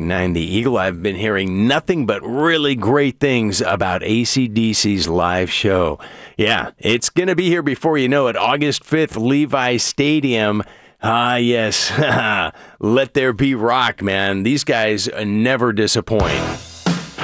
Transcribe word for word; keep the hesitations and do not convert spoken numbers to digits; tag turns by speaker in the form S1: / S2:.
S1: nine The Eagle. I've been hearing nothing but really great things about A C D C's live show. Yeah, it's going to be here before you know it. August fifth, Levi Stadium. Ah, yes. Let there be rock, man. These guys never disappoint.